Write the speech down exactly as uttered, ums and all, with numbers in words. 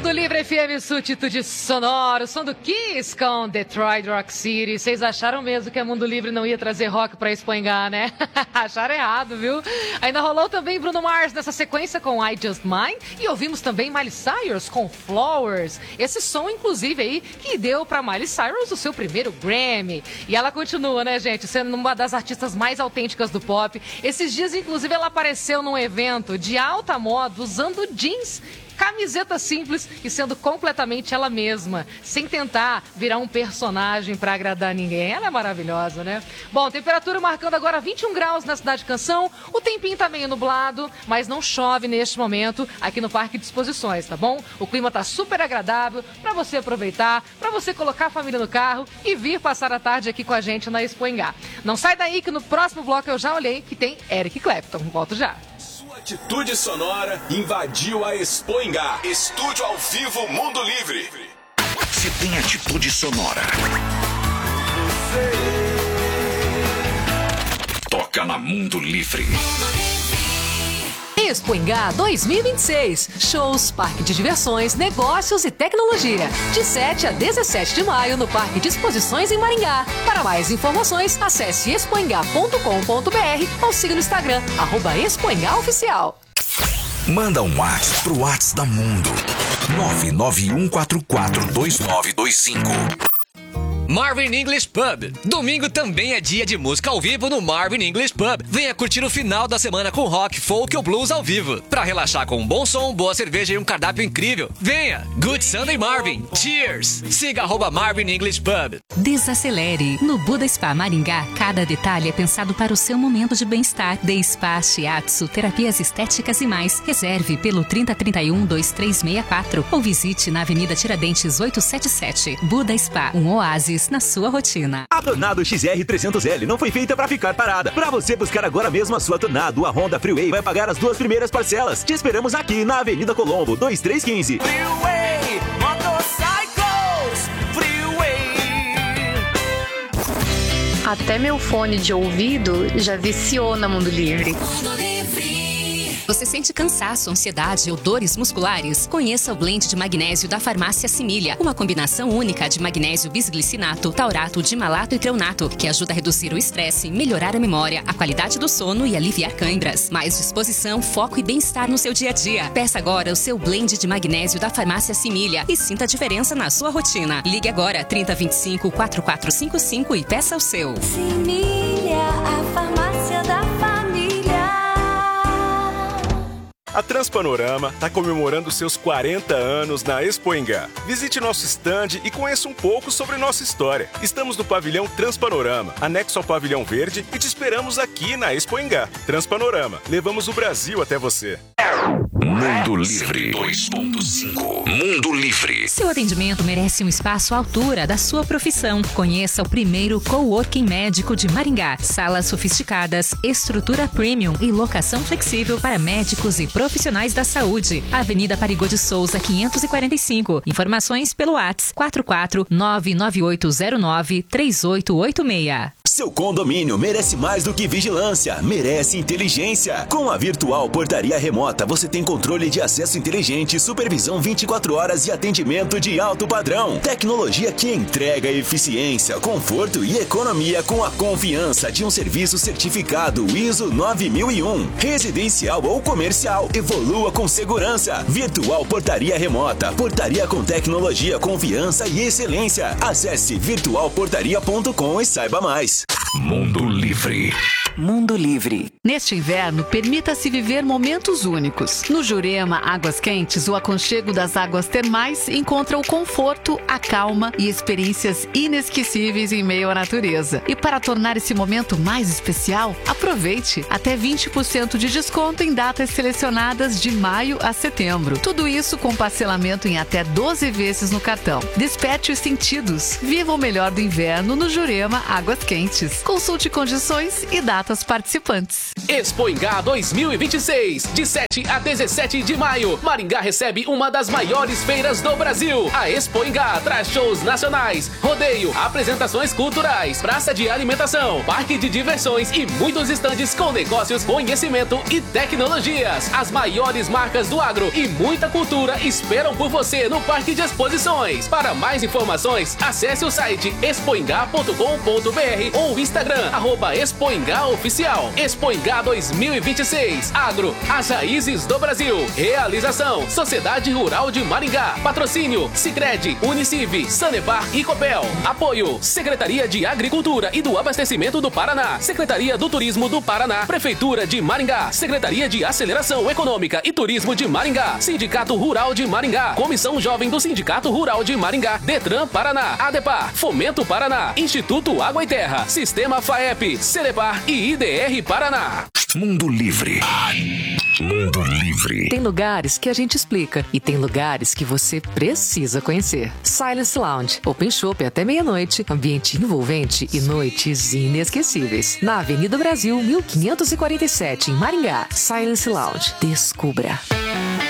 Mundo Livre F M, Substituto Sonoro, som do Kiss com Detroit Rock City. Vocês acharam mesmo que a Mundo Livre não ia trazer rock pra Espoingá, né? Acharam errado, viu? Ainda rolou também Bruno Mars nessa sequência com I Just Mine. E ouvimos também Miley Cyrus com Flowers. Esse som, inclusive, aí, que deu pra Miley Cyrus o seu primeiro Grammy. E ela continua, né, gente, sendo uma das artistas mais autênticas do pop. Esses dias, inclusive, ela apareceu num evento de alta moda usando jeans, camiseta simples e sendo completamente ela mesma, sem tentar virar um personagem para agradar ninguém. Ela é maravilhosa, né? Bom, temperatura marcando agora vinte e um graus na Cidade Canção, o tempinho tá meio nublado, mas não chove neste momento aqui no Parque de Exposições, tá bom? O clima tá super agradável para você aproveitar, para você colocar a família no carro e vir passar a tarde aqui com a gente na Espoingá. Não sai daí que no próximo bloco eu já olhei que tem Eric Clapton. Volto já. Atitude Sonora invadiu a Espoingá. Estúdio ao vivo Mundo Livre. Se tem atitude sonora, toca na Mundo Livre. Espoingá dois mil e vinte e seis. Shows, parque de diversões, negócios e tecnologia. De sete a dezessete de maio no Parque de Exposições em Maringá. Para mais informações, acesse espoingá ponto com ponto br ou siga no Instagram, arroba Espoingá Oficial. Manda um WhatsApp pro WhatsApp da Mundo. nove nove um quatro quatro dois nove dois cinco. Marvin English Pub. Domingo também é dia de música ao vivo no Marvin English Pub. Venha curtir o final da semana com rock, folk ou blues ao vivo. Pra relaxar com um bom som, boa cerveja e um cardápio incrível. Venha! Good Sunday Marvin. Cheers! Siga arroba Marvin English Pub. Desacelere. No Buda Spa Maringá, cada detalhe é pensado para o seu momento de bem-estar. De spa, shiatsu, terapias estéticas e mais. Reserve pelo trinta, trinta e um, vinte e três sessenta e quatro ou visite na Avenida Tiradentes oitocentos e setenta e sete. Buda Spa, um oásis na sua rotina. A Tornado X R trezentos L não foi feita para ficar parada. Para você buscar agora mesmo a sua Tornado, a Honda Freeway vai pagar as duas primeiras parcelas. Te esperamos aqui na Avenida Colombo, dois três um cinco. Freeway, Motorcycles, Freeway. Até meu fone de ouvido já viciou na Mundo Livre. Você sente cansaço, ansiedade ou dores musculares? Conheça o blend de magnésio da Farmácia Simília, uma combinação única de magnésio bisglicinato, taurato, dimalato e treonato, que ajuda a reduzir o estresse, melhorar a memória, a qualidade do sono e aliviar câimbras. Mais disposição, foco e bem-estar no seu dia a dia. Peça agora o seu blend de magnésio da Farmácia Simília e sinta a diferença na sua rotina. Ligue agora trinta, vinte e cinco, quarenta e quatro cinquenta e cinco e peça o seu. Simília, a farmácia da família. A Transpanorama está comemorando seus quarenta anos na Espoingá. Visite nosso stand e conheça um pouco sobre nossa história. Estamos no pavilhão Transpanorama, anexo ao pavilhão verde, e te esperamos aqui na Espoingá. Transpanorama, levamos o Brasil até você. Mundo Livre dois ponto cinco. Mundo Livre. Seu atendimento merece um espaço à altura da sua profissão. Conheça o primeiro coworking médico de Maringá. Salas sofisticadas, estrutura premium e locação flexível para médicos e profissionais da saúde. Avenida Parigô de Souza, quinhentos e quarenta e cinco. Informações pelo WhatsApp quatro quatro nove nove oito zero nove três oito oito seis. Seu condomínio merece mais do que vigilância, merece inteligência. Com a Virtual Portaria Remota, você tem controle de acesso inteligente, supervisão vinte e quatro horas e atendimento de alto padrão. Tecnologia que entrega eficiência, conforto e economia com a confiança de um serviço certificado I S O nove mil e um. Residencial ou comercial, evolua com segurança. Virtual Portaria Remota, portaria com tecnologia, confiança e excelência. Acesse virtual portaria ponto com e saiba mais. Mundo Livre. Mundo Livre. Neste inverno, permita-se viver momentos únicos. No Jurema Águas Quentes, o aconchego das águas termais encontra o conforto, a calma e experiências inesquecíveis em meio à natureza. E para tornar esse momento mais especial, aproveite até vinte por cento de desconto em datas selecionadas de maio a setembro. Tudo isso com parcelamento em até doze vezes no cartão. Desperte os sentidos. Viva o melhor do inverno no Jurema Águas Quentes. Consulte condições e datas participantes. Expoingá dois mil e vinte e seis, de sete a dezessete de maio, Maringá recebe uma das maiores feiras do Brasil. A Expoingá traz shows nacionais, rodeio, apresentações culturais, praça de alimentação, parque de diversões e muitos estandes com negócios, conhecimento e tecnologias. As maiores marcas do agro e muita cultura esperam por você no Parque de Exposições. Para mais informações, acesse o site expoingá ponto com ponto br ou o Instagram, arroba Expoingá Oficial. Expoingá dois mil e vinte e seis. Agro, as raízes do Brasil. Realização, Sociedade Rural de Maringá. Patrocínio, Sicredi, Uniciv, Sanepar e Copel. Apoio, Secretaria de Agricultura e do Abastecimento do Paraná. Secretaria do Turismo do Paraná. Prefeitura de Maringá. Secretaria de Aceleração Econômica e Turismo de Maringá. Sindicato Rural de Maringá. Comissão Jovem do Sindicato Rural de Maringá. Detran Paraná. ADEPAR. Fomento Paraná. Instituto Água e Terra. Sistema FAEP. Celepar e I D R Paraná. Mundo Livre. Mundo Livre. Tem lugares que a gente explica e tem lugares que você precisa conhecer. Silence Lounge, Open Shop até meia-noite, ambiente envolvente e noites inesquecíveis. Na Avenida Brasil, mil quinhentos e quarenta e sete, em Maringá. Silence Lounge. Descubra.